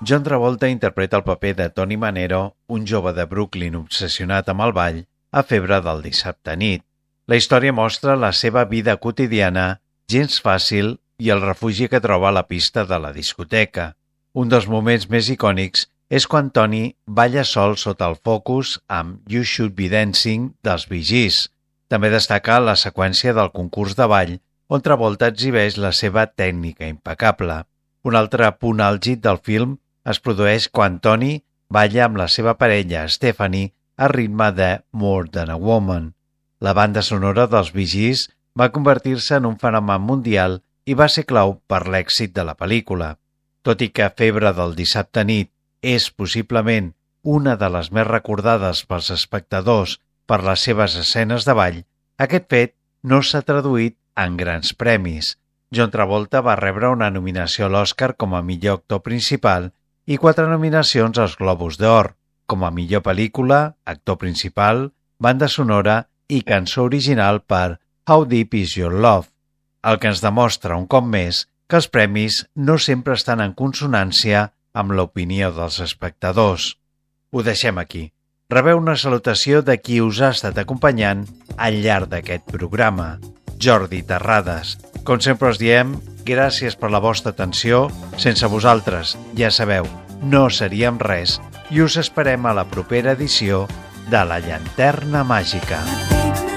John Travolta interpreta el paper de Tony Manero, un jove de Brooklyn obsessionat amb el ball, a febre del dissabte nit. La història mostra la seva vida quotidiana, gens fàcil, i el refugi que troba a la pista de la discoteca. Un dels moments més icònics és quan Tony balla sol sota el focus amb You Should Be Dancing dels Bee Gees. També destaca la seqüència del concurs de ball, on Travolta exhibeix la seva tècnica impecable. Un altre punt àlgid del film es produeix quan Tony balla amb la seva parella, Stephanie, a ritme de More Than a Woman. La banda sonora dels Bee Gees va convertir-se en un fenomen mundial i va ser clau per l'èxit de la pel·lícula. Tot i que Febre del dissabte nit és possiblement una de les més recordades pels espectadors per les seves escenes de ball, aquest fet no s'ha traduït en grans premis. John Travolta va rebre una nominació a l'Oscar com a millor actor principal i 4 nominacions als Globus d'Or, com a millor pel·lícula, actor principal, banda sonora i cançó original per How Deep Is Your Love, el que ens demostra un cop més que els premis no sempre estan en consonància amb l'opinió dels espectadors. Ho deixem aquí. Rebeu una salutació de qui us ha estat acompanyant al llarg d'aquest programa, Jordi Terrades. Com sempre us diem, gràcies per la vostra atenció. Sense vosaltres, ja sabeu, no seríem res i us esperem a la propera edició de La Llanterna Màgica.